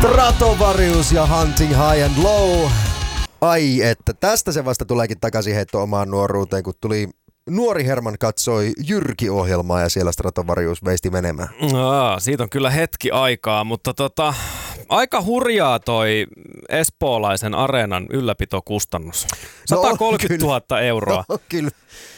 Stratovarius ja Hunting High and Low. Ai että, tästä se vasta tuleekin takaisin heitto omaan nuoruuteen, kun tuli nuori Herman katsoi Jyrki-ohjelmaa ja siellä Stratovarius veisti menemään. Siitä on kyllä hetki aikaa, mutta aika hurjaa toi espoolaisen areenan ylläpitokustannus. 130 000 euroa. No, kyllä.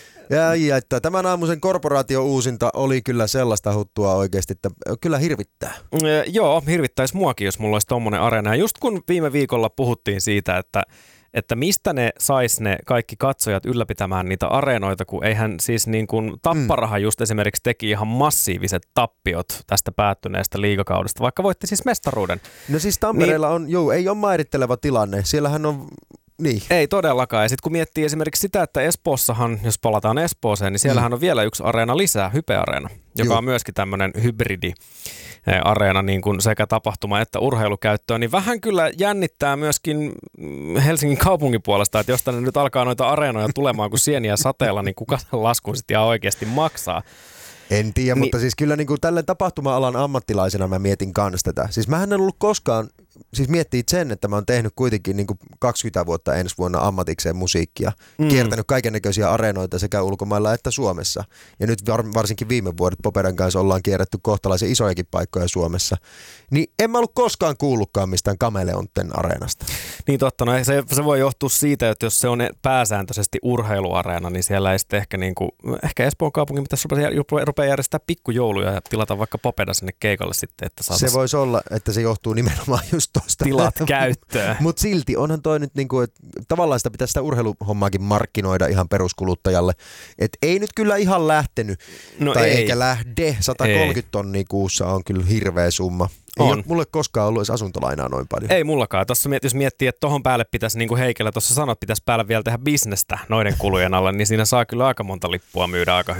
Ja että tämän aamuisen korporaation uusinta oli kyllä sellaista huttua oikeasti, että kyllä hirvittää. Joo, hirvittäisi muakin, jos mulla olisi tommonen areena. Ja just kun viime viikolla puhuttiin siitä, että mistä ne sais ne kaikki katsojat ylläpitämään niitä areenoita, kun eihän siis niin kuin Tapparahan just esimerkiksi teki ihan massiiviset tappiot tästä päättyneestä liigakaudesta, vaikka voitti siis mestaruuden. No siis Tampereella on, ei ole mairitteleva tilanne, siellähän on. Niin. Ei todellakaan. Ja sitten kun miettii esimerkiksi sitä, että Espoossahan, jos palataan Espooseen, niin siellähän on vielä yksi areena lisää, Hype-areena, joka on myöskin tämmöinen hybridi-areena niin kuin sekä tapahtuma- että urheilukäyttöön, niin vähän kyllä jännittää myöskin Helsingin kaupungin puolesta, että jos tänne nyt alkaa noita areenoja tulemaan kuin sieniä sateella, niin kuka sen laskun sitten ihan oikeasti maksaa? En tiedä, mutta siis kyllä niin kuin tälle tapahtuma-alan ammattilaisena mä mietin kans tätä. Siis mähän en ollut koskaan, siis miettii sen, että mä oon tehnyt kuitenkin niin kuin 20 vuotta ensi vuonna ammatikseen musiikkia. Kiertänyt kaikennäköisiä areenoita sekä ulkomailla että Suomessa. Ja nyt varsinkin viime vuodet Popedan kanssa ollaan kierretty kohtalaisen isojakin paikkoja Suomessa. Niin en mä ollut koskaan kuullutkaan mistään Kameleonten areenasta. Niin totta, no se voi johtua siitä, että jos se on pääsääntöisesti urheiluareena, niin siellä ei sitten ehkä Espoon kaupungin pitäisi rupeaa järjestää pikkujouluja ja tilata vaikka Popeda sinne keikalle sitten, että saataisiin. Se voisi olla, että se johtuu nimenomaan just tosta. Tilat käyttöön. Mutta silti onhan toi nyt niinku, että tavallaan sitä pitäisi sitä urheiluhommaakin markkinoida ihan peruskuluttajalle. Että ei nyt kyllä ihan lähtenyt, tai eikä lähde. 130 tonnia kuussa on kyllä hirveä summa. Ei ole mulle koskaan ollut edes asuntolainaa noin paljon. Ei mullakaan. Tuossa jos miettii, että tohon päälle pitäisi, niin kuin Heikelä tuossa sanoi, että pitäisi päälle vielä tehdä bisnestä noiden kulujen alle, niin siinä saa kyllä aika monta lippua myydä aika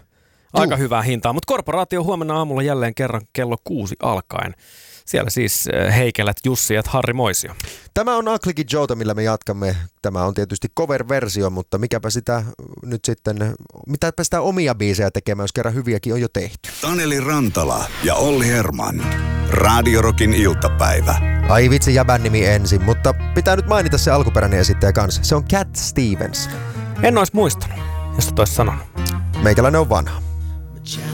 hyvää hintaa. Mutta korporaatio huomenna aamulla jälleen kerran kello 6 alkaen. Siellä siis Heikelät, Jussi ja Harri Moisio. Tämä on Aklikin Joota, millä me jatkamme. Tämä on tietysti cover-versio, mutta mitäpä sitä omia biisejä tekemään, jos kerran hyviäkin on jo tehty. Taneli Rantala ja Olli Herman. Radio Rockin iltapäivä. Ai vitsi, jäbän nimi ensin, mutta pitää nyt mainita se alkuperäinen esittäjä kanssa. Se on Cat Stevens. En ois muistanut, jos et ois sanonut. Meikäläinen on vanha.